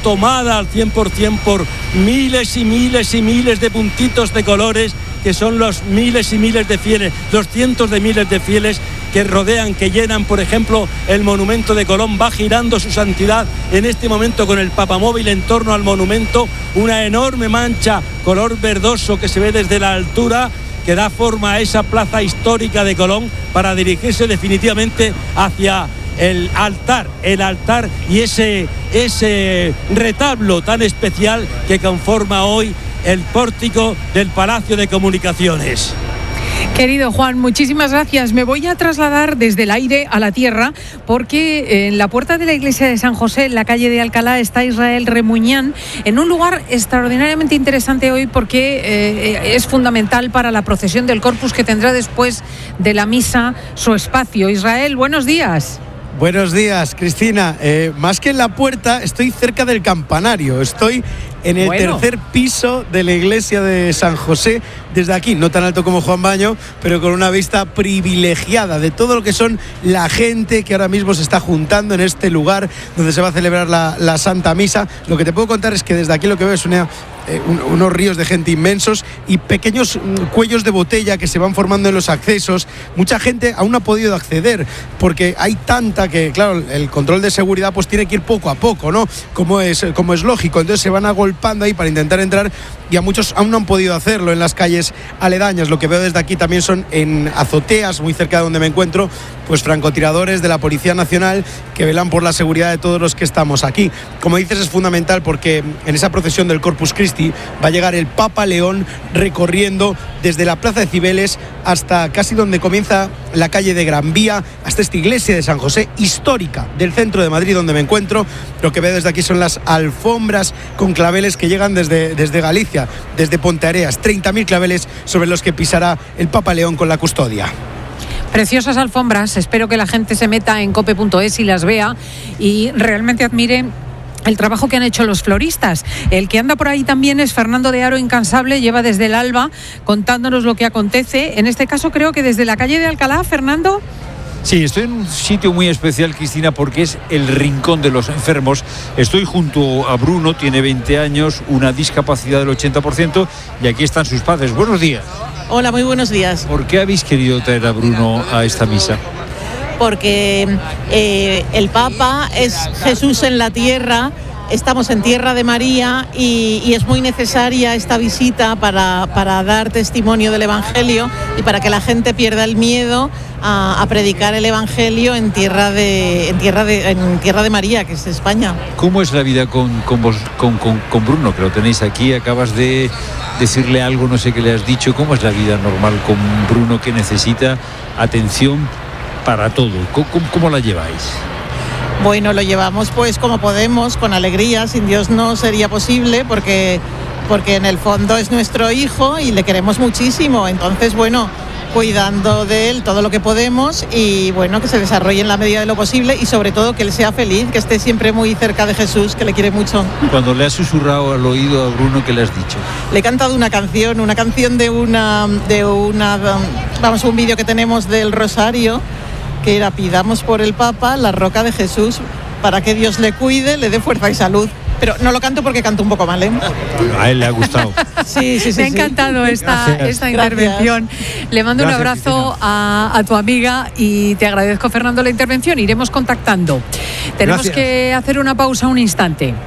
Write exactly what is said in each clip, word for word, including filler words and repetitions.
tomada al cien por ciento por miles y miles y miles de puntitos de colores, que son los miles y miles de fieles, los cientos de miles de fieles que rodean, que llenan, por ejemplo, el monumento de Colón. Va girando su santidad en este momento con el papamóvil en torno al monumento, una enorme mancha color verdoso que se ve desde la altura, que da forma a esa plaza histórica de Colón para dirigirse definitivamente hacia el altar, el altar y ese, ese retablo tan especial que conforma hoy el pórtico del Palacio de Comunicaciones. Querido Juan, muchísimas gracias. Me voy a trasladar desde el aire a la tierra, porque en la puerta de la iglesia de San José, en la calle de Alcalá, está Israel Remuñán, en un lugar extraordinariamente interesante hoy, porque eh, es fundamental para la procesión del Corpus, que tendrá después de la misa su espacio. Israel, buenos días. Buenos días, Cristina. Eh, más que en la puerta, estoy cerca del campanario. Estoy en el bueno. tercer piso de la iglesia de San José. Desde aquí, no tan alto como Juan Baño, pero con una vista privilegiada de todo lo que son la gente que ahora mismo se está juntando en este lugar donde se va a celebrar la, la Santa Misa. Lo que te puedo contar es que desde aquí lo que veo es una, eh, un, unos ríos de gente inmensos y pequeños mm, cuellos de botella que se van formando en los accesos. Mucha gente aún no ha podido acceder porque hay tanta que, claro, el control de seguridad pues tiene que ir poco a poco, ¿no? Como es, como es lógico. Entonces se van agolpando ahí para intentar entrar y a muchos aún no han podido hacerlo en las calles aledañas. Lo que veo desde aquí también son en azoteas, muy cerca de donde me encuentro, pues francotiradores de la Policía Nacional que velan por la seguridad de todos los que estamos aquí. Como dices, es fundamental porque en esa procesión del Corpus Christi va a llegar el Papa León recorriendo desde la Plaza de Cibeles hasta casi donde comienza la calle de Gran Vía, hasta esta iglesia de San José, histórica del centro de Madrid donde me encuentro. Lo que veo desde aquí son las alfombras con claveles que llegan desde, desde Galicia, desde Ponteareas, treinta mil claveles sobre los que pisará el Papa León con la custodia. Preciosas alfombras, espero que la gente se meta en cope punto es y las vea y realmente admire el trabajo que han hecho los floristas. El que anda por ahí también es Fernando de Aro, incansable, lleva desde el alba contándonos lo que acontece. En este caso creo que desde la calle de Alcalá, Fernando. Sí, estoy en un sitio muy especial, Cristina, porque es el rincón de los enfermos. Estoy junto a Bruno, tiene veinte años, una discapacidad del ochenta por ciento, y aquí están sus padres. Buenos días. Hola, muy buenos días. ¿Por qué habéis querido traer a Bruno a esta misa? Porque eh, el Papa es Jesús en la tierra. Estamos en tierra de María y, y es muy necesaria esta visita para, para dar testimonio del Evangelio y para que la gente pierda el miedo a, a predicar el Evangelio en tierra de en tierra de en tierra de María, que es España. ¿Cómo es la vida con, con, vos, con, con, con Bruno, que lo tenéis aquí? Acabas de decirle algo, no sé qué le has dicho. ¿Cómo es la vida normal con Bruno, que necesita atención para todo? ¿Cómo, cómo, cómo la lleváis? Bueno, lo llevamos pues como podemos, con alegría. Sin Dios no sería posible porque, porque en el fondo es nuestro hijo y le queremos muchísimo. Entonces, bueno, cuidando de él todo lo que podemos y bueno, que se desarrolle en la medida de lo posible y sobre todo que él sea feliz, que esté siempre muy cerca de Jesús, que le quiere mucho. Cuando le has susurrado al oído a Bruno, ¿qué le has dicho? Le he cantado una canción, una canción de una, de una, vamos, un vídeo que tenemos del Rosario, que era: pidamos por el Papa la roca de Jesús para que Dios le cuide, le dé fuerza y salud. Pero no lo canto porque canto un poco mal, ¿eh? A él le ha gustado. Sí, sí, sí. Me ha encantado sí. esta, esta intervención. Le mando Gracias, un abrazo a, a tu amiga y te agradezco, Fernando, la intervención. Iremos contactando. Tenemos Gracias. que hacer una pausa un instante.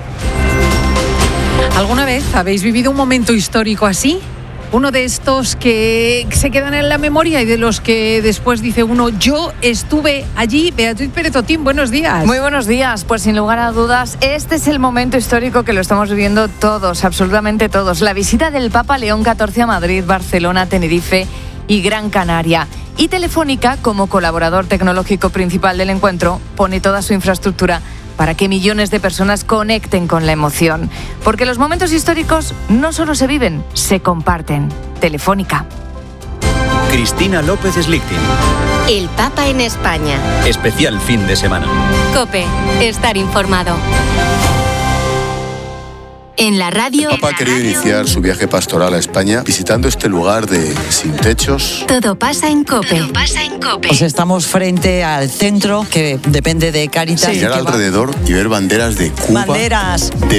¿Alguna vez habéis vivido un momento histórico así? Uno de estos que se quedan en la memoria y de los que después dice uno: yo estuve allí. Beatriz Pérez Otín, buenos días. Muy buenos días. Pues sin lugar a dudas, este es el momento histórico que lo estamos viviendo todos, absolutamente todos. La visita del Papa León catorce a Madrid, Barcelona, Tenerife y Gran Canaria. Y Telefónica, como colaborador tecnológico principal del encuentro, pone toda su infraestructura para que millones de personas conecten con la emoción. Porque los momentos históricos no solo se viven, se comparten. Telefónica. Cristina López Slichting. El Papa en España. Especial fin de semana. COPE. Estar informado. En la radio... El Papa ha querido iniciar su viaje pastoral a España visitando este lugar de sin techos. Todo pasa en COPE. Todo pasa en COPE. Pues estamos frente al centro que depende de Cáritas. Mirar alrededor y ver banderas de Cuba, banderas de